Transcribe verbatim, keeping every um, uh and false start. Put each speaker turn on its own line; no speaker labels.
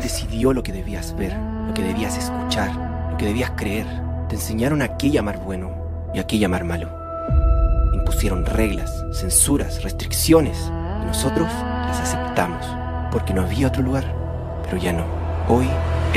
decidió lo que debías ver, lo que debías escuchar, lo que debías creer. Te enseñaron a qué llamar bueno y a qué llamar malo. Impusieron reglas, censuras, restricciones, y nosotros las aceptamos, porque no había otro lugar. Pero ya no. Hoy